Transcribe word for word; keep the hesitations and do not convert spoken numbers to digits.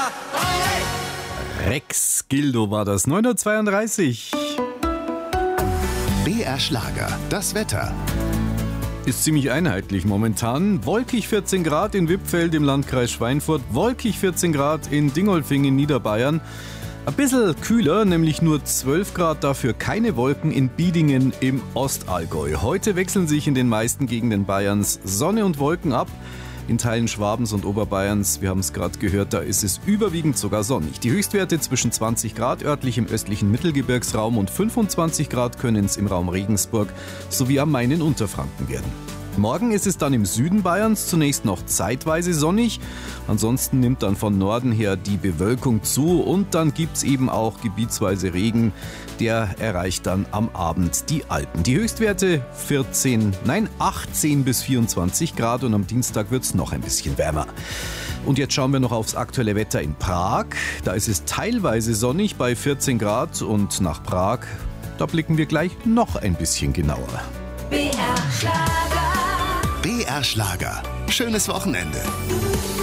Rex Gildo war das, neunhundertzweiunddreißig. B R Schlager, das Wetter. Ist ziemlich einheitlich momentan. Wolkig vierzehn Grad in Wippfeld im Landkreis Schweinfurt, wolkig vierzehn Grad in Dingolfing in Niederbayern. Ein bisschen kühler, nämlich nur zwölf Grad, dafür keine Wolken in Biedingen im Ostallgäu. Heute wechseln sich in den meisten Gegenden Bayerns Sonne und Wolken ab. In Teilen Schwabens und Oberbayerns, wir haben es gerade gehört, da ist es überwiegend sogar sonnig. Die Höchstwerte zwischen zwanzig Grad örtlich im östlichen Mittelgebirgsraum und fünfundzwanzig Grad können es im Raum Regensburg sowie am Main in Unterfranken werden. Morgen ist es dann im Süden Bayerns zunächst noch zeitweise sonnig. Ansonsten nimmt dann von Norden her die Bewölkung zu und dann gibt es eben auch gebietsweise Regen. Der erreicht dann am Abend die Alpen. Die Höchstwerte vierzehn, nein achtzehn bis vierundzwanzig Grad und am Dienstag wird es noch ein bisschen wärmer. Und jetzt schauen wir noch aufs aktuelle Wetter in Prag. Da ist es teilweise sonnig bei vierzehn Grad und nach Prag, da blicken wir gleich noch ein bisschen genauer. B R Schlager. B R Schlager. Schönes Wochenende.